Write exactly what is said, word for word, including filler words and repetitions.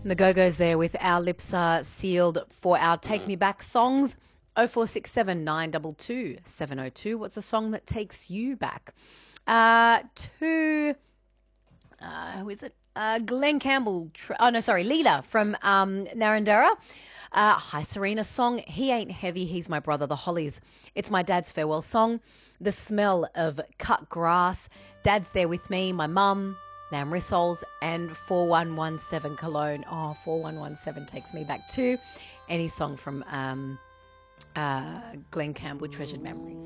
The Go-Go's there with Our Lips Are Sealed for our Take Me Back songs. oh four six seven, nine two two, seven oh two. What's a song that takes you back? Uh, to, uh, who is it? Uh, Glenn Campbell. Tr- oh, no, sorry. Leela from um, Narrandera. Uh, Hi, Serena song. He Ain't Heavy, He's My Brother, The Hollies. It's my dad's farewell song. The smell of cut grass. Dad's there with me, my mum, Lamb Rissoles, and four one one seven Cologne. Oh, four one one seven takes me back to any song from um, uh, Glenn Campbell, Treasured Memories.